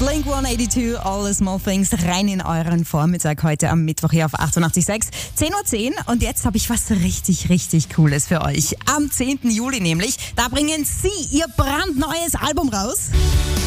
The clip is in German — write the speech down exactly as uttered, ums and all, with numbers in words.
Blink hundertzweiundachtzig, All the Small Things, rein in euren Vormittag heute am Mittwoch hier auf achtundachtzig Komma sechs. zehn Uhr zehn und jetzt habe ich was richtig, richtig Cooles für euch. Am zehnten Juli nämlich, da bringen sie ihr brandneues Album raus.